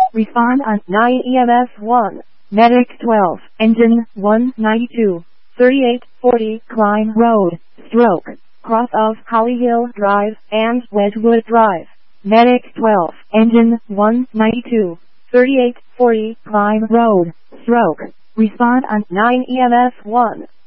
Respond on 9 EMS 1. Medic 12. Engine 192. 3840 Klein Road, Stroke, cross of Holly Hill Drive and Wedgwood Drive. Medic 12. Engine 192. 3840 Klein Road, Stroke. Respond on 9 EMS 1.